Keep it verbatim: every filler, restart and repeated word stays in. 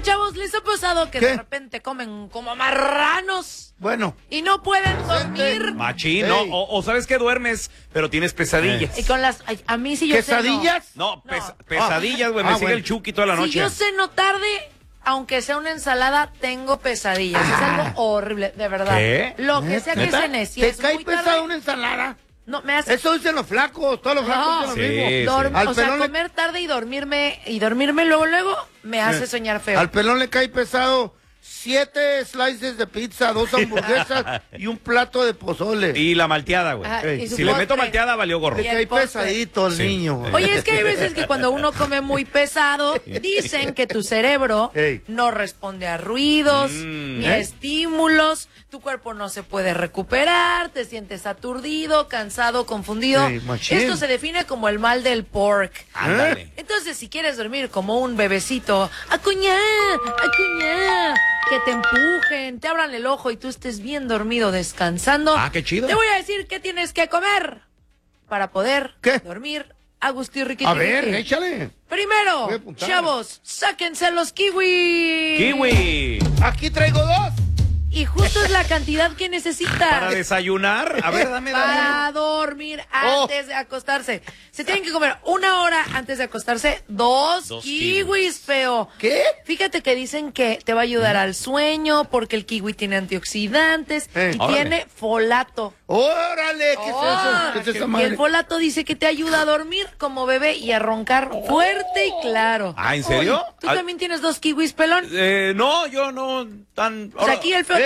Oigan, chavos, ¿les ha pasado que ¿Qué? de repente comen como marranos Bueno. y no pueden dormir? Machín, ¿no? O, o sabes que duermes, pero tienes pesadillas. Y con las... ay, a mí sí yo ¿Quesadillas? sé no. No, pes- pesadillas, güey. Ah, me sigue bueno. el Chucky toda la Si noche. yo ceno tarde, aunque sea una ensalada, tengo pesadillas. Es algo horrible, de verdad. ¿Qué? Lo que sea que ¿Neta? cenes, si ¿Te es cae muy tarde, pesada una ensalada? no, me hace... Eso dicen los flacos, todos los flacos No. dicen lo Sí, mismo. sí. Dorm- Al o sea, pelón le- comer tarde y dormirme, y dormirme luego, luego, me hace soñar feo. Al pelón le cae pesado siete slices de pizza, dos hamburguesas y un plato de pozole. Y la malteada, güey. Ajá, y su Si le meto postre. malteada, valió gorro. Le Y el cae postre. pesadito el Sí. niño. güey. Oye, es que hay veces que cuando uno come muy pesado, dicen que tu cerebro Ey. no responde a ruidos, Mm, ni ¿eh? a estímulos, tu cuerpo no se puede recuperar, te sientes aturdido, cansado, confundido. Ey, machín. Esto se define como el mal del pork. Ándale. Entonces, si quieres dormir como un bebecito, acuñá, acuñá, que te empujen, te abran el ojo y tú estés bien dormido, descansando. Ah, qué chido. Te voy a decir qué tienes que comer para poder ¿Qué? dormir a gusto y riquiti. A ver, échale. Primero, Voy a apuntar. chavos, sáquense los kiwis. Kiwi. Aquí traigo dos. Y justo es la cantidad que necesitas. Para desayunar. A ver, dame, dame. Para dormir Oh. antes de acostarse. Se tienen que comer una hora antes de acostarse dos, Dos kiwis, kiwis. feo. ¿Qué? Fíjate que dicen que te va a ayudar al sueño porque el kiwi tiene antioxidantes Eh, y órale. tiene folato. Órale, ¿qué Oh, es eso? ¿Qué es esa y el madre? folato dice que te ayuda a dormir como bebé y a roncar fuerte y claro. Ah, ¿en serio? ¿Tú Ah, también tienes dos kiwis, pelón? Eh, no, yo no tan... Pues aquí el feo